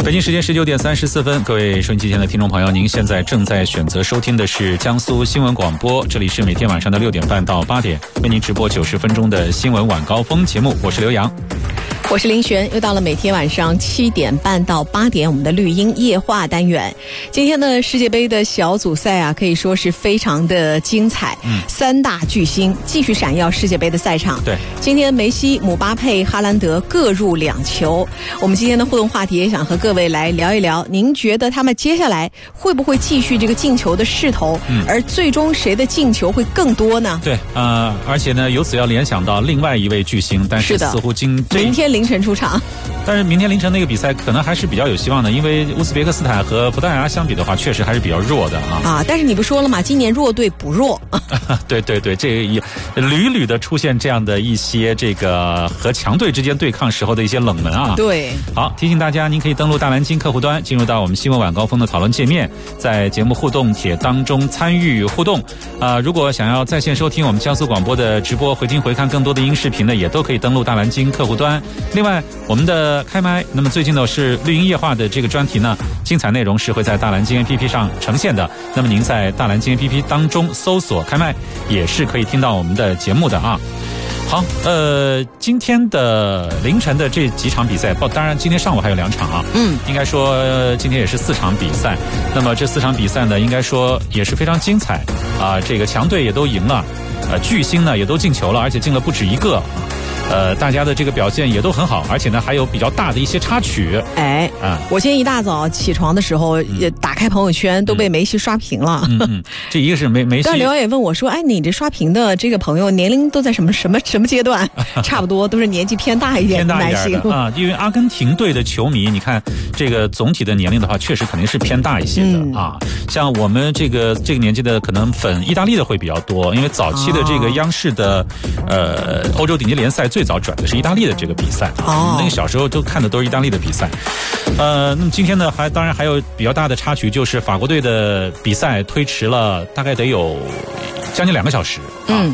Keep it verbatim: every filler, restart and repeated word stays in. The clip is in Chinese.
北京时间十九点三十四分，各位收音机前的听众朋友，您现在正在选择收听的是江苏新闻广播，这里是每天晚上的六点半到八点为您直播九十分钟的新闻晚高峰节目，我是刘洋。 我是林璇，又到了每天晚上七点半到八点我们的绿茵夜话单元。今天的世界杯的小组赛啊，可以说是非常的精彩。嗯，三大巨星继续闪耀世界杯的赛场。 对， 今天梅西、姆巴佩、哈兰德各入两球。我们今天的互动话题也想和各位来聊一聊，您觉得他们接下来会不会继续这个进球的势头？嗯，而最终谁的进球会更多呢？ 对，呃，而且呢，由此要联想到另外一位巨星，但是似乎今明天凌晨出场。 但是明天凌晨那个比赛可能还是比较有希望的，因为乌兹别克斯坦和葡萄牙相比的话，确实还是比较弱的啊。 啊，但是你不说了吗？今年弱队不弱。 对对对，这也屡屡的出现这样的一些这个和强队之间对抗时候的一些冷门啊。 对。 好，提醒大家，您可以登录大蓝鲸客户端，进入到我们新闻晚高峰的讨论界面，在节目互动帖当中参与互动。啊、呃，如果想要在线收听我们江苏广播的直播，回听回看更多的音视频呢，也都可以登录大蓝鲸客户端。另外，我们的开麦，那么最近呢是绿茵夜话的这个专题呢，精彩内容是会在大蓝鲸 A P P 上呈现的。那么您在大蓝鲸 A P P 当中搜索开麦，也是可以听到我们的节目的啊。好，呃，今天的凌晨的这几场比赛，哦，当然今天上午还有两场啊，嗯，应该说、呃、今天也是四场比赛。那么这四场比赛呢，应该说也是非常精彩啊、呃，这个强队也都赢了，呃，巨星呢也都进球了，而且进了不止一个。呃，大家的这个表现也都很好，而且呢还有比较大的一些插曲。 哎，啊，我今天一大早起床的时候，也打开朋友圈，都被梅西刷屏了。 嗯嗯，这一个是梅梅西。 但刘洋也问我说：“哎，你这刷屏的这个朋友年龄都在什么什么什么阶段？”差不多都是年纪偏大一点的男性啊。因为阿根廷队的球迷，你看这个总体的年龄的话，确实肯定是偏大一些的、嗯、啊。像我们这个这个年纪的，可能粉意大利的会比较多，因为早期的这个央视的、哦、呃欧洲顶级联赛最早转的是意大利的这个比赛啊，哦、那个小时候都看的都是意大利的比赛。呃，那么今天呢，还当然还有比较大的插曲，就是法国队的比赛推迟了大概得有将近两个小时。嗯。